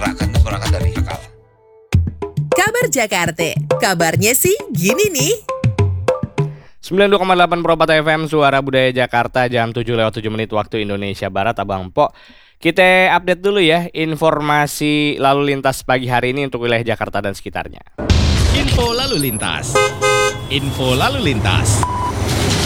berangkat dari akal. Kabar Jakarta, kabarnya sih gini nih. 92,8 Perobata FM, Suara Budaya Jakarta, jam 7:07 waktu Indonesia Barat, Abang Pok. Kita update dulu ya informasi lalu lintas pagi hari ini untuk wilayah Jakarta dan sekitarnya. Info lalu lintas.